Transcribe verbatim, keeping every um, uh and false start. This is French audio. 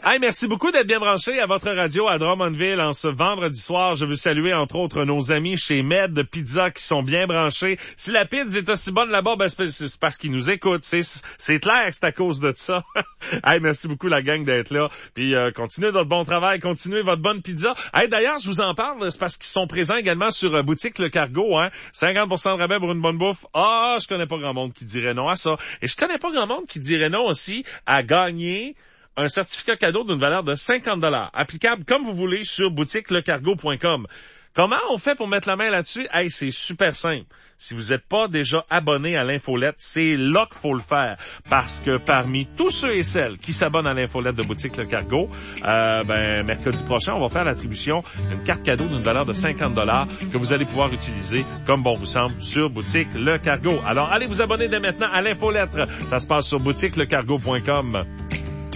Hey, merci beaucoup d'être bien branché à votre radio à Drummondville en ce vendredi soir. Je veux saluer entre autres nos amis chez Med Pizza qui sont bien branchés. Si la pizza est aussi bonne là-bas, ben c'est parce qu'ils nous écoutent. C'est, c'est clair que c'est à cause de ça. Hey, merci beaucoup la gang d'être là. Puis euh, continuez votre bon travail, continuez votre bonne pizza. Hey, d'ailleurs, je vous en parle, c'est parce qu'ils sont présents également sur euh, Boutique Le Cargo, hein. cinquante pour cent de rabais pour une bonne bouffe. Ah, je connais pas grand monde qui dirait non à ça. Et je connais pas grand monde qui dirait non aussi à gagner un certificat cadeau d'une valeur de cinquante dollars, applicable comme vous voulez sur boutique le cargo point com. Comment on fait pour mettre la main là-dessus? Hey, c'est super simple. Si vous n'êtes pas déjà abonné à l'infolette, c'est là qu'il faut le faire. Parce que parmi tous ceux et celles qui s'abonnent à l'infolette de Boutique Le Cargo, euh, ben, mercredi prochain, on va faire l'attribution d'une carte cadeau d'une valeur de cinquante dollars que vous allez pouvoir utiliser comme bon vous semble sur Boutique Le Cargo. Alors, allez vous abonner dès maintenant à l'infolettre. Ça se passe sur boutique le cargo point com.